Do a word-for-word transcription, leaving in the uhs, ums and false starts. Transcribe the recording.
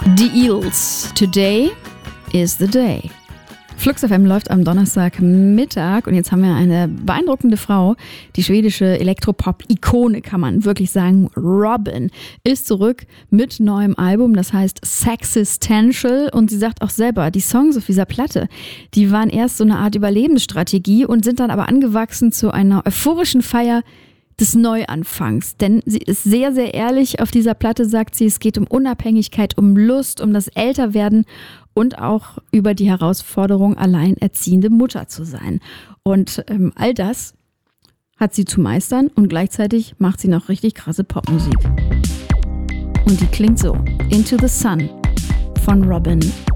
Die Eels. Today is the day. Flux F M läuft am Donnerstagmittag und jetzt haben wir eine beeindruckende Frau. Die schwedische Elektropop-Ikone, kann man wirklich sagen. Robyn ist zurück mit neuem Album, das heißt Sexistential, und sie sagt auch selber, die Songs auf dieser Platte, die waren erst so eine Art Überlebensstrategie und sind dann aber angewachsen zu einer euphorischen Feier des Neuanfangs. Denn sie ist sehr, sehr ehrlich auf dieser Platte, sagt sie, es geht um Unabhängigkeit, um Lust, um das Älterwerden und auch über die Herausforderung, alleinerziehende Mutter zu sein. Und ähm, all das hat sie zu meistern und gleichzeitig macht sie noch richtig krasse Popmusik. Und die klingt so. Into the Sun von Robyn.